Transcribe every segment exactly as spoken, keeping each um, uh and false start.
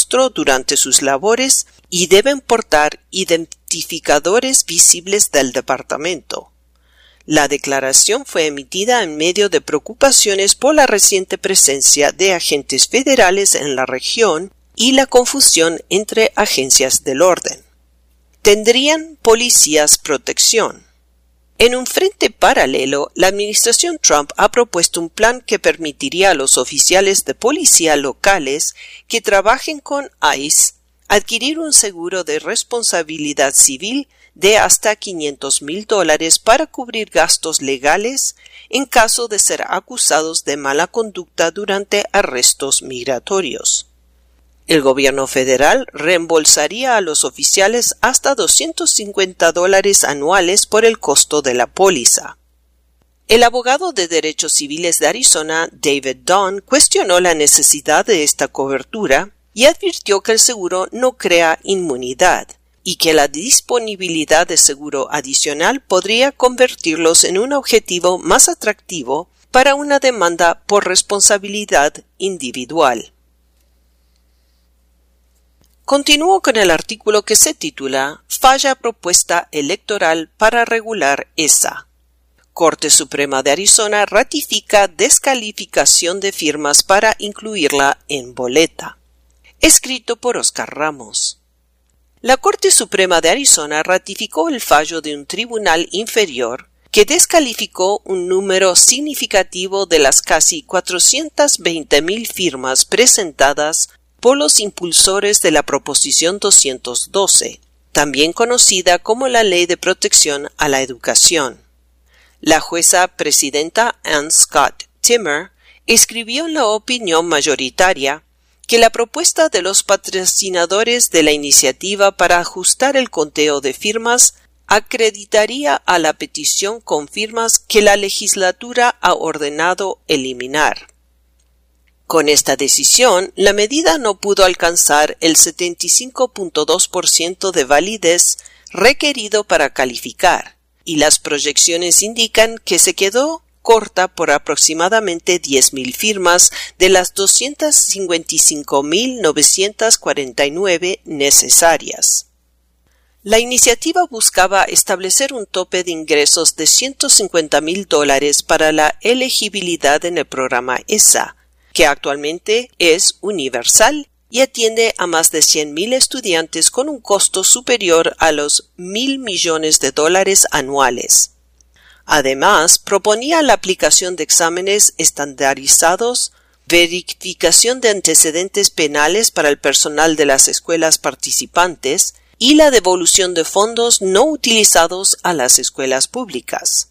rostro durante sus labores y deben portar identificadores visibles del departamento. La declaración fue emitida en medio de preocupaciones por la reciente presencia de agentes federales en la región y la confusión entre agencias del orden. Tendrían policías protección. En un frente paralelo, la administración Trump ha propuesto un plan que permitiría a los oficiales de policía locales que trabajen con ICE adquirir un seguro de responsabilidad civil de hasta quinientos mil dólares para cubrir gastos legales en caso de ser acusados de mala conducta durante arrestos migratorios. El gobierno federal reembolsaría a los oficiales hasta doscientos cincuenta dólares anuales por el costo de la póliza. El abogado de derechos civiles de Arizona, David Dunn, cuestionó la necesidad de esta cobertura y advirtió que el seguro no crea inmunidad y que la disponibilidad de seguro adicional podría convertirlos en un objetivo más atractivo para una demanda por responsabilidad individual. Continúo con el artículo que se titula Falla propuesta electoral para regular E S A. Corte Suprema de Arizona ratifica descalificación de firmas para incluirla en boleta. Escrito por Oscar Ramos. La Corte Suprema de Arizona ratificó el fallo de un tribunal inferior que descalificó un número significativo de las casi cuatrocientas veinte mil firmas presentadas por los impulsores de la Proposición doscientos doce, también conocida como la Ley de Protección a la Educación. La jueza presidenta Ann Scott Timmer escribió en la opinión mayoritaria que la propuesta de los patrocinadores de la iniciativa para ajustar el conteo de firmas acreditaría a la petición con firmas que la legislatura ha ordenado eliminar. Con esta decisión, la medida no pudo alcanzar el setenta y cinco punto dos por ciento de validez requerido para calificar, y las proyecciones indican que se quedó corta por aproximadamente diez mil firmas de las doscientas cincuenta y cinco mil novecientas cuarenta y nueve necesarias. La iniciativa buscaba establecer un tope de ingresos de ciento cincuenta mil dólares para la elegibilidad en el programa E S A, que actualmente es universal y atiende a más de cien mil estudiantes con un costo superior a los mil millones de dólares anuales. Además, proponía la aplicación de exámenes estandarizados, verificación de antecedentes penales para el personal de las escuelas participantes y la devolución de fondos no utilizados a las escuelas públicas.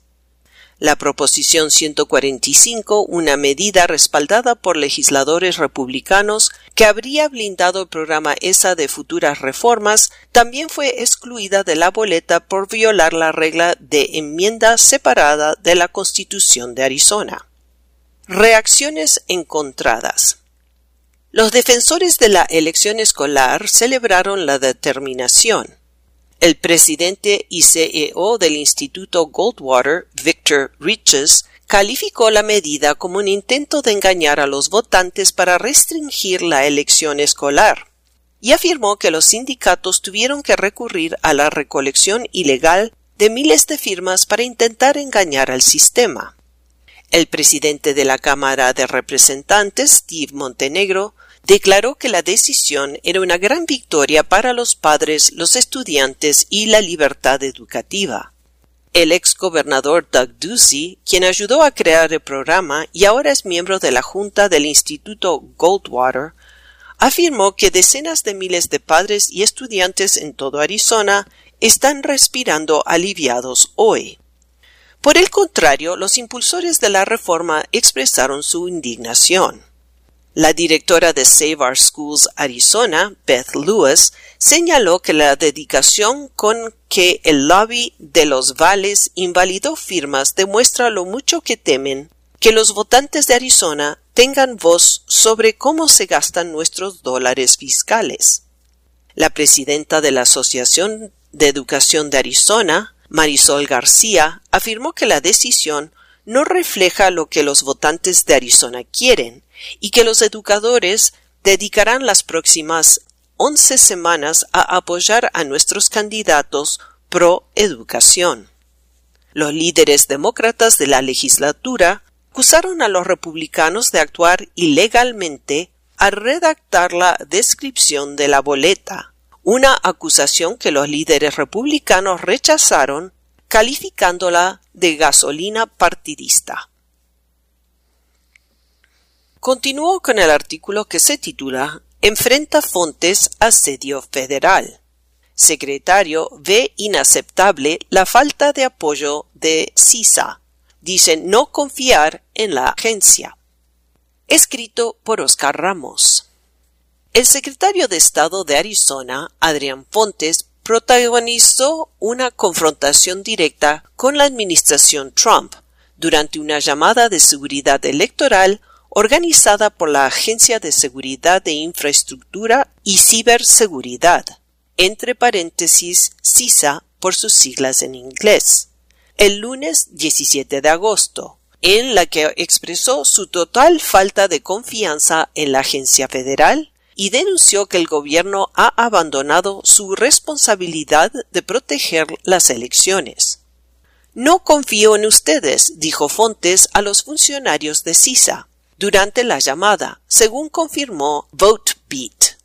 La Proposición ciento cuarenta y cinco, una medida respaldada por legisladores republicanos que habría blindado el programa E S A de futuras reformas, también fue excluida de la boleta por violar la regla de enmienda separada de la Constitución de Arizona. Reacciones encontradas. Los defensores de la elección escolar celebraron la determinación. El presidente y C E O del Instituto Goldwater, Victor Riches, calificó la medida como un intento de engañar a los votantes para restringir la elección escolar y afirmó que los sindicatos tuvieron que recurrir a la recolección ilegal de miles de firmas para intentar engañar al sistema. El presidente de la Cámara de Representantes, Steve Montenegro, declaró que la decisión era una gran victoria para los padres, los estudiantes y la libertad educativa. El ex gobernador Doug Ducey, quien ayudó a crear el programa y ahora es miembro de la junta del Instituto Goldwater, afirmó que decenas de miles de padres y estudiantes en todo Arizona están respirando aliviados hoy. Por el contrario, los impulsores de la reforma expresaron su indignación. La directora de Save Our Schools Arizona, Beth Lewis, señaló que la dedicación con que el lobby de los vales invalidó firmas demuestra lo mucho que temen que los votantes de Arizona tengan voz sobre cómo se gastan nuestros dólares fiscales. La presidenta de la Asociación de Educación de Arizona, Marisol García, afirmó que la decisión no refleja lo que los votantes de Arizona quieren y que los educadores dedicarán las próximas once semanas a apoyar a nuestros candidatos pro educación. Los líderes demócratas de la legislatura acusaron a los republicanos de actuar ilegalmente al redactar la descripción de la boleta, una acusación que los líderes republicanos rechazaron, calificándola de gasolina partidista. Continuó con el artículo que se titula Enfrenta Fontes a asedio federal. Secretario ve inaceptable la falta de apoyo de CISA. Dice no confiar en la agencia. Escrito por Oscar Ramos. El secretario de Estado de Arizona, Adrián Fontes, protagonizó una confrontación directa con la administración Trump durante una llamada de seguridad electoral organizada por la Agencia de Seguridad de Infraestructura y Ciberseguridad, entre paréntesis CISA por sus siglas en inglés, el lunes diecisiete de agosto, en la que expresó su total falta de confianza en la agencia federal y denunció que el gobierno ha abandonado su responsabilidad de proteger las elecciones. No confío en ustedes, dijo Fontes a los funcionarios de CISA durante la llamada, según confirmó VoteBeat.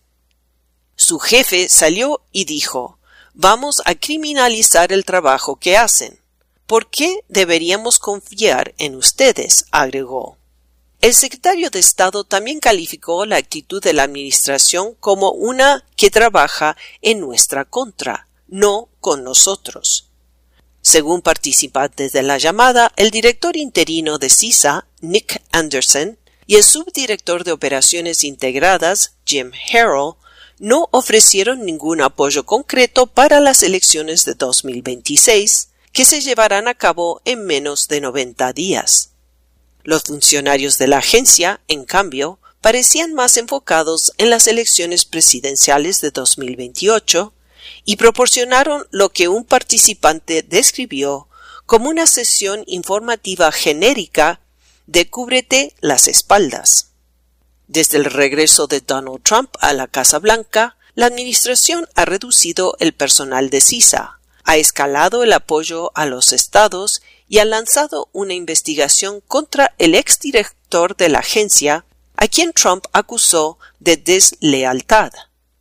Su jefe salió y dijo, vamos a criminalizar el trabajo que hacen. ¿Por qué deberíamos confiar en ustedes?, agregó. El secretario de Estado también calificó la actitud de la administración como una que trabaja en nuestra contra, no con nosotros. Según participantes de la llamada, el director interino de CISA, Nick Anderson, y el subdirector de Operaciones Integradas, Jim Harrell, no ofrecieron ningún apoyo concreto para las elecciones de dos mil veintiséis, que se llevarán a cabo en menos de noventa días. Los funcionarios de la agencia, en cambio, parecían más enfocados en las elecciones presidenciales de dos mil veintiocho y proporcionaron lo que un participante describió como una sesión informativa genérica de cúbrete las espaldas. Desde el regreso de Donald Trump a la Casa Blanca, la administración ha reducido el personal de CISA, ha escalado el apoyo a los estados y ha lanzado una investigación contra el exdirector de la agencia, a quien Trump acusó de deslealtad.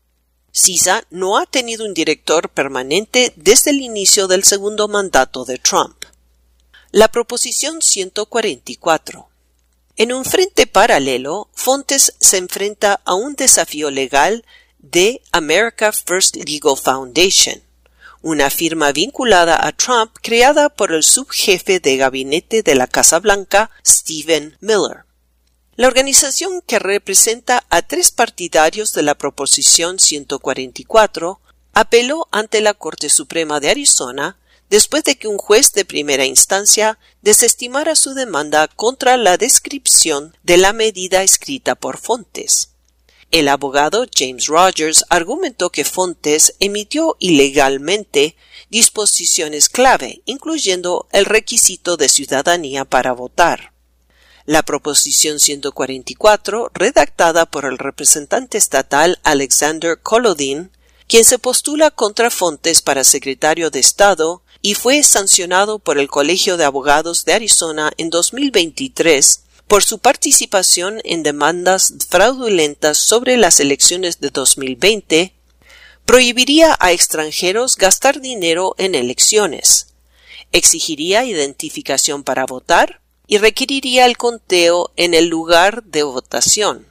CISA no ha tenido un director permanente desde el inicio del segundo mandato de Trump. La Proposición ciento cuarenta y cuatro. En un frente paralelo, Fontes se enfrenta a un desafío legal de America First Legal Foundation, una firma vinculada a Trump creada por el subjefe de gabinete de la Casa Blanca, Stephen Miller. La organización, que representa a tres partidarios de la Proposición ciento cuarenta y cuatro, apeló ante la Corte Suprema de Arizona después de que un juez de primera instancia desestimara su demanda contra la descripción de la medida escrita por Fontes. El abogado James Rogers argumentó que Fontes emitió ilegalmente disposiciones clave, incluyendo el requisito de ciudadanía para votar. La Proposición ciento cuarenta y cuatro, redactada por el representante estatal Alexander Kolodin, quien se postula contra Fontes para secretario de Estado y fue sancionado por el Colegio de Abogados de Arizona en dos mil veintitrés por su participación en demandas fraudulentas sobre las elecciones de dos mil veinte, prohibiría a extranjeros gastar dinero en elecciones, exigiría identificación para votar y requeriría el conteo en el lugar de votación.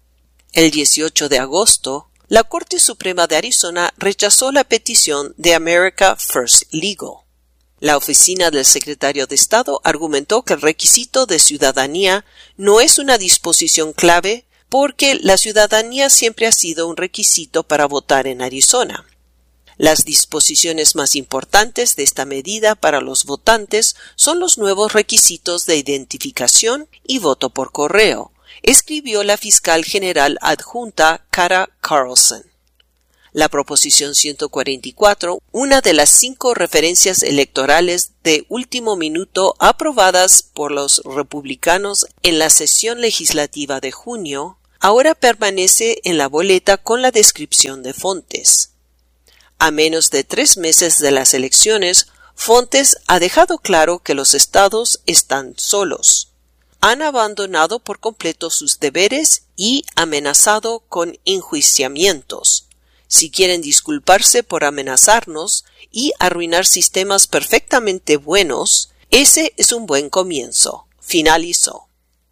El dieciocho de agosto, la Corte Suprema de Arizona rechazó la petición de America First Legal. La oficina del secretario de Estado argumentó que el requisito de ciudadanía no es una disposición clave porque la ciudadanía siempre ha sido un requisito para votar en Arizona. Las disposiciones más importantes de esta medida para los votantes son los nuevos requisitos de identificación y voto por correo, escribió la fiscal general adjunta Cara Carlson. La Proposición ciento cuarenta y cuatro, una de las cinco referencias electorales de último minuto aprobadas por los republicanos en la sesión legislativa de junio, ahora permanece en la boleta con la descripción de Fontes. A menos de tres meses de las elecciones, Fontes ha dejado claro que los estados están solos. Han abandonado por completo sus deberes y amenazado con enjuiciamientos. Si quieren disculparse por amenazarnos y arruinar sistemas perfectamente buenos, ese es un buen comienzo. Finalizó.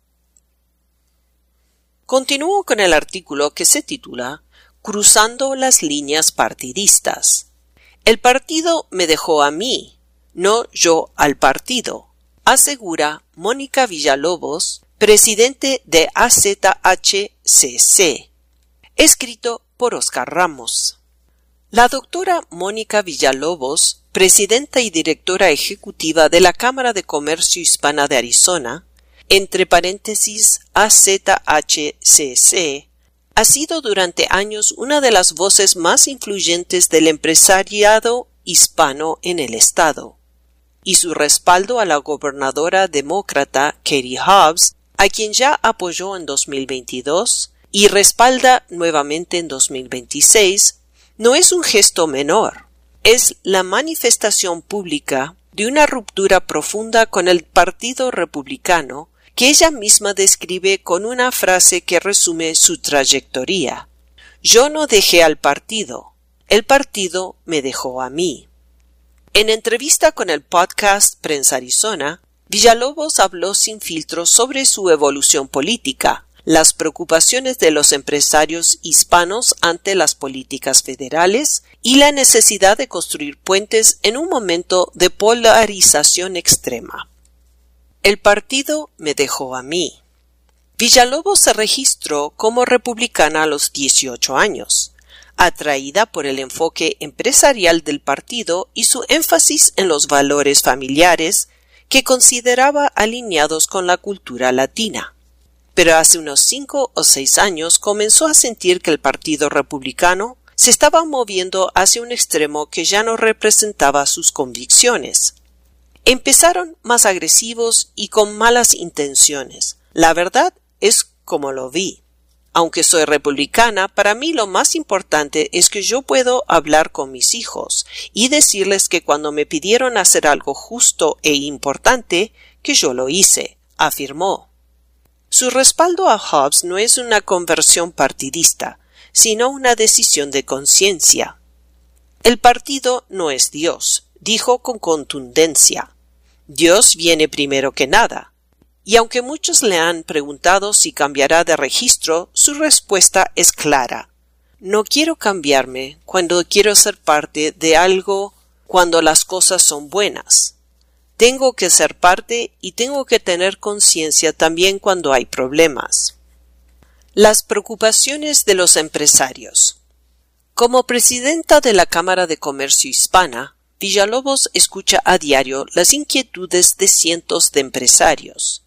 Continúo con el artículo que se titula Cruzando las líneas partidistas. El partido me dejó a mí, no yo al partido, asegura Mónica Villalobos, presidente de A Z H C C. Escrito por Oscar Ramos. La doctora Mónica Villalobos, presidenta y directora ejecutiva de la Cámara de Comercio Hispana de Arizona, entre paréntesis A Z H C C, ha sido durante años una de las voces más influyentes del empresariado hispano en el estado, y su respaldo a la gobernadora demócrata Katie Hobbs, a quien ya apoyó en dos mil veintidós y respalda nuevamente en dos mil veintiséis, no es un gesto menor. Es la manifestación pública de una ruptura profunda con el Partido Republicano que ella misma describe con una frase que resume su trayectoria. Yo no dejé al partido, el partido me dejó a mí. En entrevista con el podcast Prensa Arizona, Villalobos habló sin filtro sobre su evolución política, las preocupaciones de los empresarios hispanos ante las políticas federales y la necesidad de construir puentes en un momento de polarización extrema. El partido me dejó a mí. Villalobos se registró como republicana a los dieciocho años, atraída por el enfoque empresarial del partido y su énfasis en los valores familiares que consideraba alineados con la cultura latina. Pero hace unos cinco o seis años comenzó a sentir que el Partido Republicano se estaba moviendo hacia un extremo que ya no representaba sus convicciones. Empezaron más agresivos y con malas intenciones. La verdad es como lo vi. Aunque soy republicana, para mí lo más importante es que yo puedo hablar con mis hijos y decirles que cuando me pidieron hacer algo justo e importante, que yo lo hice, afirmó. Su respaldo a Hobbs no es una conversión partidista, sino una decisión de conciencia. El partido no es Dios, dijo con contundencia. Dios viene primero que nada. Y aunque muchos le han preguntado si cambiará de registro, su respuesta es clara. No quiero cambiarme cuando quiero ser parte de algo cuando las cosas son buenas. Tengo que ser parte y tengo que tener conciencia también cuando hay problemas. Las preocupaciones de los empresarios. Como presidenta de la Cámara de Comercio Hispana, Villalobos escucha a diario las inquietudes de cientos de empresarios.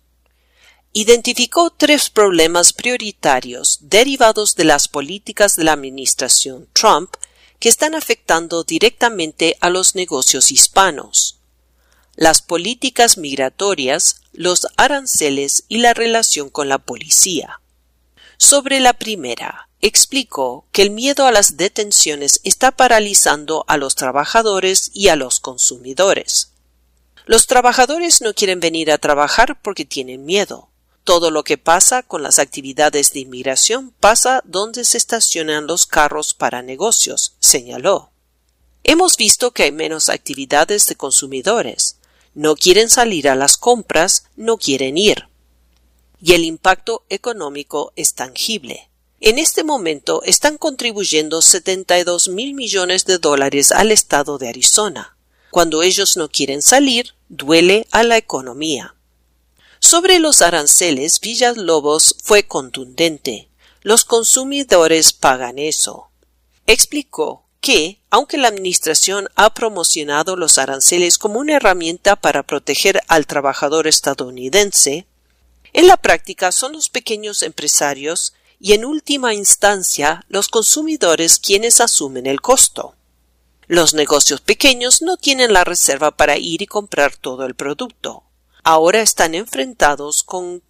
Identificó tres problemas prioritarios derivados de las políticas de la administración Trump que están afectando directamente a los negocios hispanos: las políticas migratorias, los aranceles y la relación con la policía. Sobre la primera, explicó que el miedo a las detenciones está paralizando a los trabajadores y a los consumidores. Los trabajadores no quieren venir a trabajar porque tienen miedo. Todo lo que pasa con las actividades de inmigración pasa donde se estacionan los carros para negocios, señaló. Hemos visto que hay menos actividades de consumidores. No quieren salir a las compras, no quieren ir. Y el impacto económico es tangible. En este momento están contribuyendo setenta y dos mil millones de dólares al estado de Arizona. Cuando ellos no quieren salir, duele a la economía. Sobre los aranceles, Villalobos fue contundente. Los consumidores pagan eso. Explicó que, aunque la administración ha promocionado los aranceles como una herramienta para proteger al trabajador estadounidense, en la práctica son los pequeños empresarios y, en última instancia, los consumidores quienes asumen el costo. Los negocios pequeños no tienen la reserva para ir y comprar todo el producto. Ahora están enfrentados con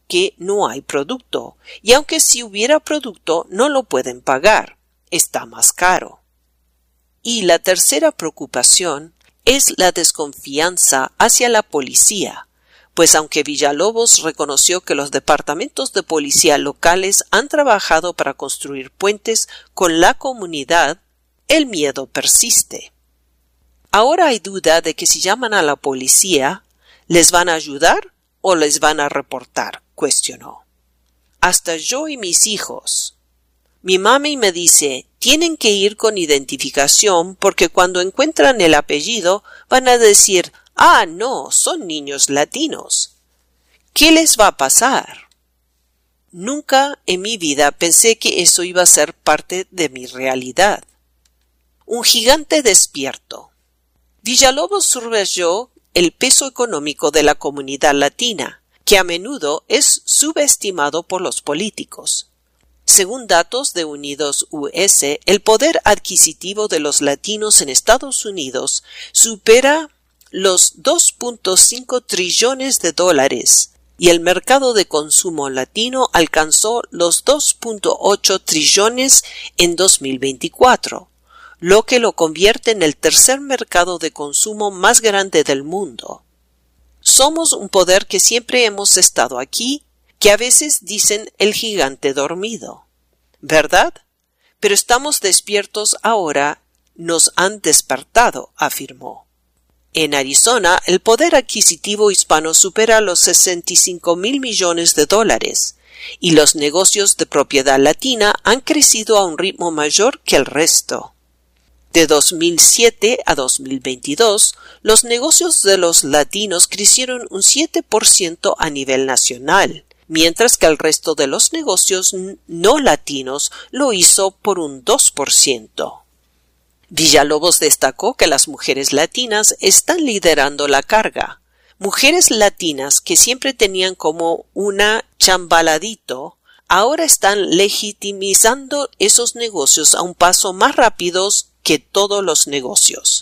que no hay producto, y aunque si hubiera producto no lo pueden pagar, está más caro. Y la tercera preocupación es la desconfianza hacia la policía, pues aunque Villalobos reconoció que los departamentos de policía locales han trabajado para construir puentes con la comunidad, el miedo persiste. Ahora hay duda de que si llaman a la policía, ¿les van a ayudar o les van a reportar?, cuestionó. Hasta yo y mis hijos. Mi mami me dice, tienen que ir con identificación porque cuando encuentran el apellido van a decir, ah, no, son niños latinos. ¿Qué les va a pasar? Nunca en mi vida pensé que eso iba a ser parte de mi realidad. Un gigante despierto. Villalobos subrayó el peso económico de la comunidad latina, que a menudo es subestimado por los políticos. Según datos de Unidos U S, el poder adquisitivo de los latinos en Estados Unidos supera los dos punto cinco trillones de dólares y el mercado de consumo latino alcanzó los dos punto ocho trillones en dos mil veinticuatro, lo que lo convierte en el tercer mercado de consumo más grande del mundo. Somos un poder que siempre hemos estado aquí, que a veces dicen el gigante dormido. ¿Verdad? Pero estamos despiertos ahora, nos han despertado, afirmó. En Arizona, el poder adquisitivo hispano supera los sesenta y cinco mil millones de dólares, y los negocios de propiedad latina han crecido a un ritmo mayor que el resto. De dos mil siete a dos mil veintidós, los negocios de los latinos crecieron un siete por ciento a nivel nacional, mientras que el resto de los negocios no latinos lo hizo por un dos por ciento. Villalobos destacó que las mujeres latinas están liderando la carga. Mujeres latinas que siempre tenían como una chambaladito, ahora están legitimizando esos negocios a un paso más rápido que todos los negocios.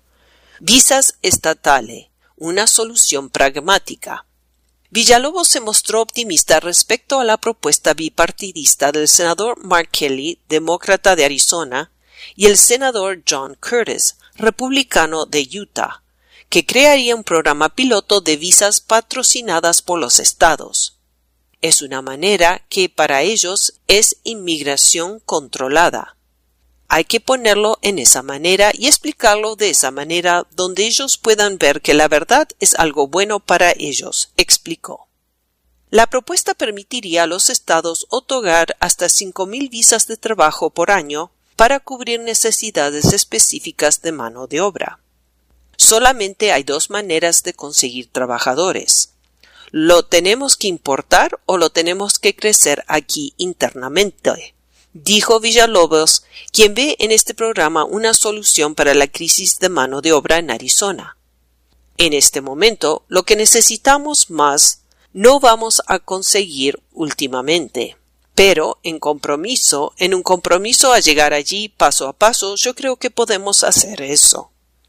Visas estatales, una solución pragmática. Villalobos se mostró optimista respecto a la propuesta bipartidista del senador Mark Kelly, demócrata de Arizona, y el senador John Curtis, republicano de Utah, que crearía un programa piloto de visas patrocinadas por los estados. Es una manera que para ellos es inmigración controlada. Hay que ponerlo en esa manera y explicarlo de esa manera donde ellos puedan ver que la verdad es algo bueno para ellos, explicó. La propuesta permitiría a los estados otorgar hasta cinco mil visas de trabajo por año para cubrir necesidades específicas de mano de obra. Solamente hay dos maneras de conseguir trabajadores. ¿Lo tenemos que importar o lo tenemos que crecer aquí internamente?, dijo Villalobos, quien ve en este programa una solución para la crisis de mano de obra en Arizona. En este momento, lo que necesitamos más no vamos a conseguir últimamente. Pero en compromiso, en un compromiso a llegar allí paso a paso, yo creo que podemos hacer eso.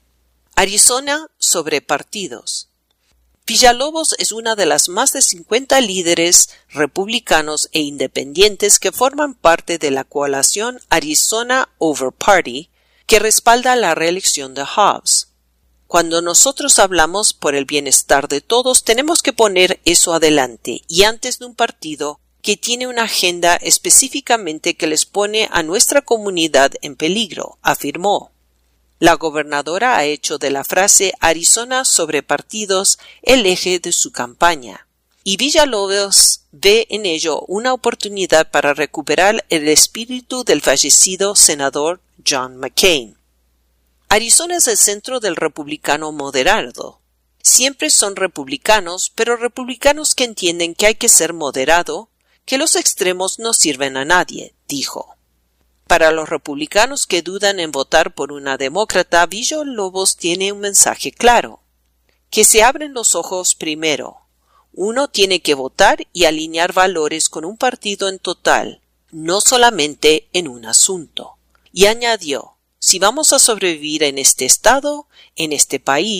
Arizona sobre partidos. Villalobos es una de las más de cincuenta líderes republicanos e independientes que forman parte de la coalición Arizona Over Party, que respalda la reelección de Hobbs. Cuando nosotros hablamos por el bienestar de todos, tenemos que poner eso adelante y antes de un partido que tiene una agenda específicamente que les pone a nuestra comunidad en peligro, afirmó. La gobernadora ha hecho de la frase Arizona sobre partidos el eje de su campaña, y Villalobos ve en ello una oportunidad para recuperar el espíritu del fallecido senador John McCain. Arizona es el centro del republicano moderado. Siempre son republicanos, pero republicanos que entienden que hay que ser moderado, que los extremos no sirven a nadie, dijo. Para los republicanos que dudan en votar por una demócrata, Villalobos tiene un mensaje claro. Que se abren los ojos primero. Uno tiene que votar y alinear valores con un partido en total, no solamente en un asunto. Y añadió, si vamos a sobrevivir en este estado, en este país,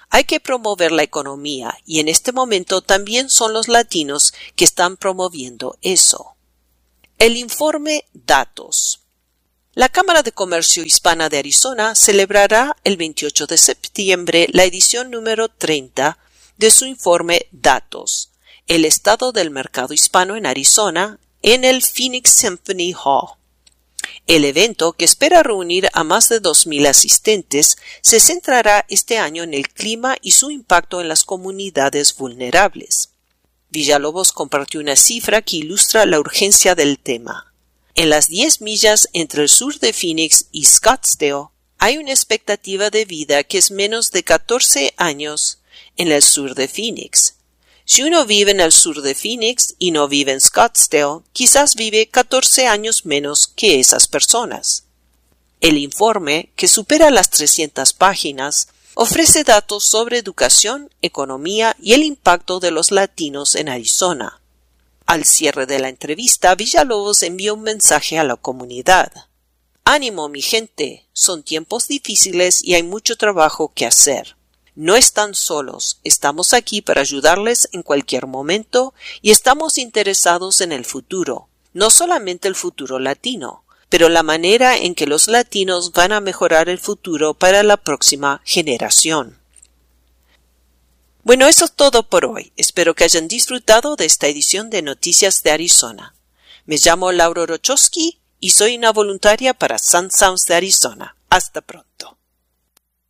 Hay que promover la economía y en este momento también son los latinos que están promoviendo eso. El informe Datos. La Cámara de Comercio Hispana de Arizona celebrará el veintiocho de septiembre la edición número treinta de su informe Datos, el estado del mercado hispano en Arizona, en el Phoenix Symphony Hall. El evento, que espera reunir a más de dos mil asistentes, se centrará este año en el clima y su impacto en las comunidades vulnerables. Villalobos compartió una cifra que ilustra la urgencia del tema. En las diez millas entre el sur de Phoenix y Scottsdale, hay una expectativa de vida que es menos de catorce años en el sur de Phoenix. Si uno vive en el sur de Phoenix y no vive en Scottsdale, quizás vive catorce años menos que esas personas. El informe, que supera las trescientas páginas, ofrece datos sobre educación, economía y el impacto de los latinos en Arizona. Al cierre de la entrevista, Villalobos envió un mensaje a la comunidad. Ánimo, mi gente, son tiempos difíciles y hay mucho trabajo que hacer. No están solos, estamos aquí para ayudarles en cualquier momento y estamos interesados en el futuro, no solamente el futuro latino, pero la manera en que los latinos van a mejorar el futuro para la próxima generación. Bueno, eso es todo por hoy. Espero que hayan disfrutado de esta edición de Noticias de Arizona. Me llamo Laura Rochowski y soy una voluntaria para Sun Sounds de Arizona. Hasta pronto.